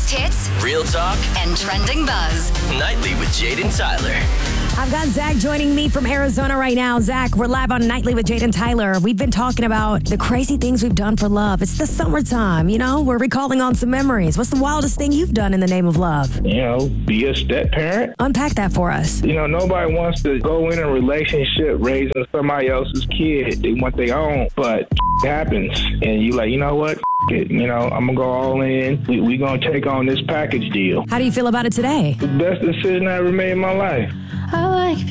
Biggest hits, Real talk and trending buzz. nightly with Jade and Tyler. I've got Zach joining me from Arizona right now. Zach, we're live on Nightly with Jade and Tyler. We've been talking about the crazy things we've done for love. It's the summertime, we're recalling on some memories. What's the wildest thing you've done in the name of love? Be a step parent. Unpack that for us. Nobody wants to go in a relationship raising somebody else's kid. They want their own, but it happens. And you like, you know what? It. I'm going to go all in. We going to take on this package deal. How do you feel about it today? The best decision I ever made in my life. I like